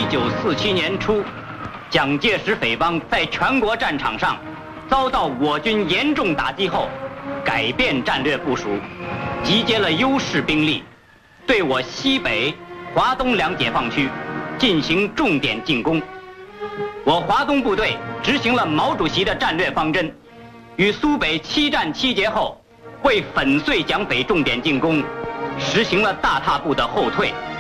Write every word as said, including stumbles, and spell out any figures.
一九四七年初，蒋介石匪帮在全国战场上遭到我军严重打击后，改变战略部署，集结了优势兵力，对我西北、华东两解放区进行重点进攻。我华东部队执行了毛主席的战略方针，与苏北七战七捷后，会粉碎蒋匪重点进攻，实行了大踏步的后退。